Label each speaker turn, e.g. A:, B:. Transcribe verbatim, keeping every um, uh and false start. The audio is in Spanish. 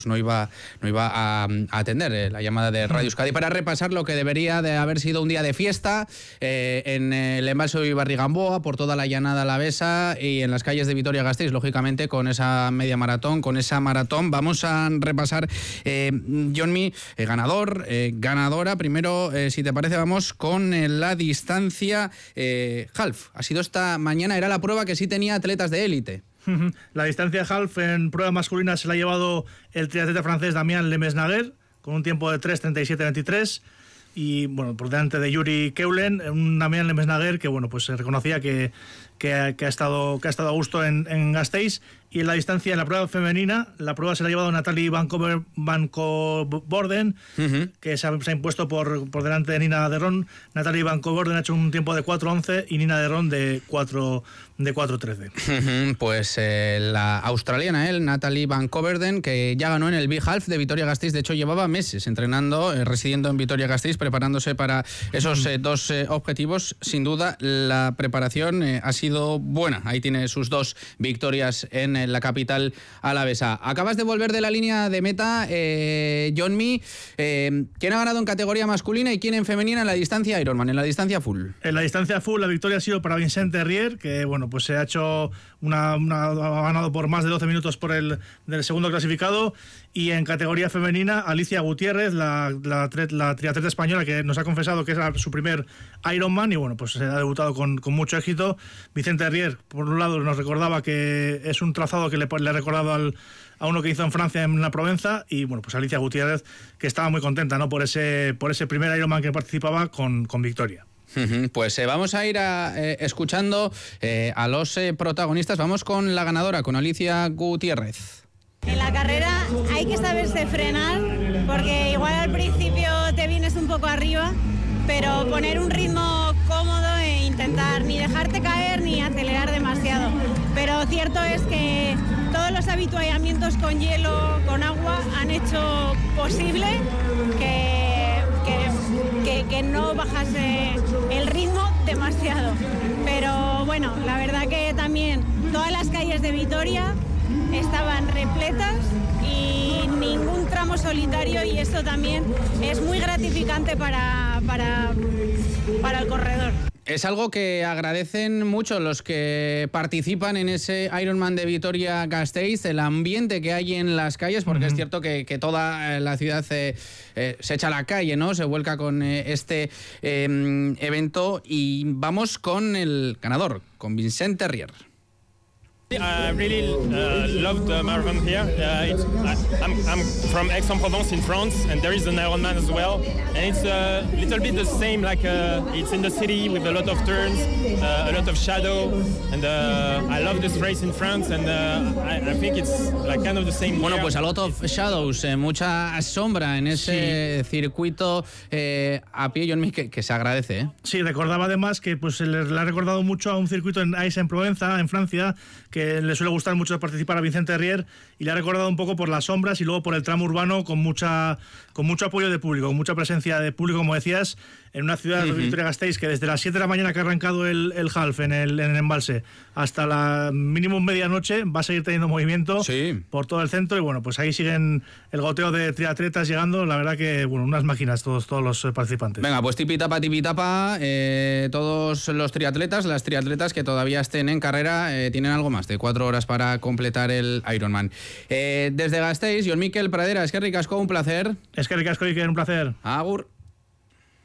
A: no iba, no iba a, a atender eh, la llamada de Radio Euskadi para repasar lo que debería de haber sido un día de fiesta eh, en el embalse de Ibarri-Gamboa, por toda la llanada alavesa y en las calles de Vitoria-Gasteiz, lógicamente con esa media maratón, con esa maratón. Vamos a repasar, eh, Jonmi, eh, ganador, eh, ganadora. Primero, eh, si te parece, vamos con eh, la distancia eh, half. Ha sido esta mañana, era la prueba que sí tenía atletas de élite.
B: La distancia half en prueba masculina se la ha llevado el triatleta francés Damien Lemesnager con un tiempo de tres treinta y siete veintitrés y bueno, por delante de Yuri Keulen, un Damien Lemesnager que bueno, pues se reconocía que, que, que, ha, estado, que ha estado a gusto en, en Gasteiz. Y en la distancia, en la prueba femenina, la prueba se la ha llevado Natalie Van Coburden, uh-huh. que se ha, se ha impuesto por, por delante de Nina Derron. Natalie Van Coburden ha hecho un tiempo de cuatro once y Nina Derron de cuatro trece.
A: Uh-huh. Pues eh, la australiana, él, Natalie Van Coburden, que ya ganó en el Big Half de Vitoria-Gasteiz. De hecho, llevaba meses entrenando, eh, residiendo en Vitoria-Gasteiz, preparándose para esos eh, dos eh, objetivos. Sin duda, la preparación eh, ha sido buena. Ahí tiene sus dos victorias en en la capital alavesa. Acabas de volver de la línea de meta, eh, Jonmi. Eh, ¿Quién ha ganado en categoría masculina y quién en femenina en la distancia Ironman, en la distancia full?
B: En la distancia full la victoria ha sido para Vincent Terrier, que bueno, pues se ha hecho una, una ha ganado por más de doce minutos por el del segundo clasificado. Y en categoría femenina, Alicia Gutiérrez, la, la, la triatleta española, que nos ha confesado que era su primer Ironman y bueno, pues se ha debutado con, con mucho éxito. Vicente Terrier, por un lado, nos recordaba que es un trazado que le, le ha recordado al, a uno que hizo en Francia, en la Provenza, y bueno, pues Alicia Gutiérrez, que estaba muy contenta, ¿no?, por ese, por ese primer Ironman que participaba con, con victoria.
A: Pues eh, vamos a ir a, eh, escuchando eh, a los eh, protagonistas. Vamos con la ganadora, con Alicia Gutiérrez.
C: En la carrera hay que saberse frenar, porque igual al principio te vienes un poco arriba, pero poner un ritmo cómodo e intentar ni dejarte caer ni acelerar demasiado. Pero cierto es que todos los habituallamientos con hielo, con agua, han hecho posible que, que, que, que no bajase el ritmo demasiado. Pero bueno, la verdad que también todas las calles de Vitoria estaban repletas y ningún tramo solitario, y esto también es muy gratificante para, para, para el corredor.
A: Es algo que agradecen mucho los que participan en ese Ironman de Vitoria-Gasteiz, el ambiente que hay en las calles, porque uh-huh. es cierto que, que toda la ciudad eh, eh, se echa a la calle, ¿no? Se vuelca con eh, este eh, evento, y vamos con el ganador, con Vincent Terrier.
D: I really uh, loved the marathon here. Uh, it's, I, I'm, I'm from Aix-en-Provence in France, and there is an Ironman as well. And it's a little bit the same, like uh, it's in the city with a lot of turns, uh, a lot of shadow. And uh, I love this race in France, and uh, I, I think it's like kind of the same.
A: Bueno,
D: here.
A: pues a lot of shadows, eh, mucha sombra en ese sí. circuito eh, a pie, Jonmi, que, que se agradece. ¿eh?
B: Sí, recordaba además que pues le, le ha recordado mucho a un circuito en Aix-en-Provence, en Francia, que le suele gustar mucho participar a Vicente Terrier, y le ha recordado un poco por las sombras y luego por el tramo urbano con mucha con mucho apoyo de público, con mucha presencia de público, como decías, en una ciudad de uh-huh. Vitoria-Gasteiz que desde las siete de la mañana que ha arrancado el, el half en el, en el embalse hasta la mínimo medianoche va a seguir teniendo movimiento sí. por todo el centro, y bueno, pues ahí siguen el goteo de triatletas llegando, la verdad que bueno, unas máquinas todos, todos los participantes.
A: Venga, pues tipitapa, tipitapa, eh, todos los triatletas, las triatletas que todavía estén en carrera eh, tienen algo más de cuatro horas para completar el Ironman. Eh, desde Gasteiz, Jon Mikel Pradera, Eskerrik asko, un placer.
B: Eskerrik asko, Iker, un placer.
A: Agur.